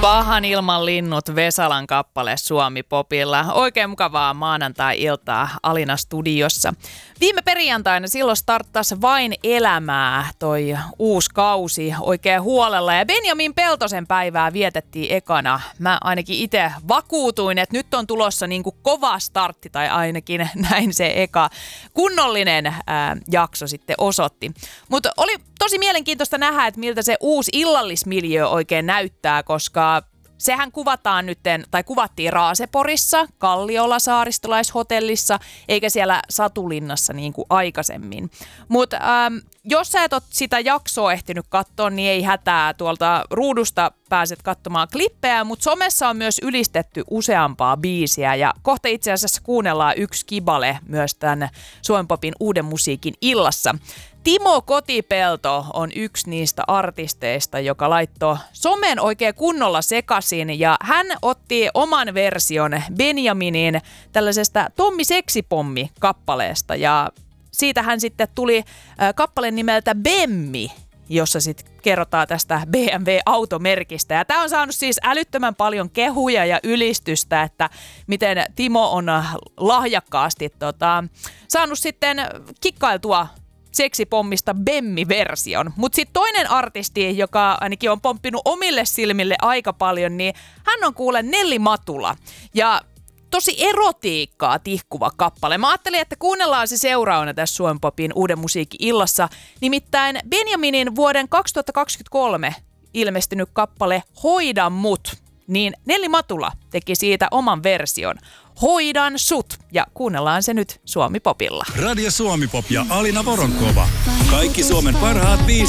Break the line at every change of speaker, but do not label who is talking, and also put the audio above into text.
Pahan ilman linnut, Vesalan kappale Suomi Popilla. Oikein mukavaa maanantai-iltaa Alina studiossa. Viime perjantaina silloin starttasi Vain elämää toi uusi kausi oikein huolella. Ja Benjamin Peltosen päivää vietettiin ekana. Mä ainakin itse vakuutuin, että nyt on tulossa niinku kova startti, tai ainakin näin se eka kunnollinen jakso sitten osoitti. Mutta oli tosi mielenkiintoista nähdä, että miltä se uusi illallismiljö oikein näyttää, koska sehän kuvattiin Raaseporissa, Kalliolla saaristolaishotellissa, eikä siellä Satulinnassa niin kuin aikaisemmin. Mutta jos sä et ole sitä jaksoa ehtinyt katsoa, niin ei hätää. Tuolta ruudusta pääset katsomaan klippejä, mutta somessa on myös ylistetty useampaa biisiä. Ja kohta itse asiassa kuunnellaan yksi kibale myös tämän Suomen Popin uuden musiikin illassa. Timo Kotipelto on yksi niistä artisteista, joka laittoi somen oikein kunnolla sekaisin, ja hän otti oman version Benjaminin tällaisesta Tommi Seksipommi-kappaleesta, ja siitä hän sitten tuli kappale nimeltä Bemmi, jossa sitten kerrotaan tästä BMW-automerkistä. Ja tämä on saanut siis älyttömän paljon kehuja ja ylistystä, että miten Timo on lahjakkaasti saanut sitten kikkailtua Seksipommista Bemmi-version. Mutta sitten toinen artisti, joka ainakin on pomppinut omille silmille aika paljon, niin hän on kuule Nelli Matula. Ja tosi erotiikkaa tihkuva kappale. Mä ajattelin, että kuunnellaan se seuraavana tässä Suomen Popin uuden musiikin illassa. Nimittäin Benjaminin vuoden 2023 ilmestynyt kappale Hoida mut. Niin Nelli Matula teki siitä oman version. Hoidan sut. Ja kuunnellaan se nyt Suomi Popilla.
Radio Suomi Pop ja Alina Voronkova. Kaikki Suomen parhaat biisit.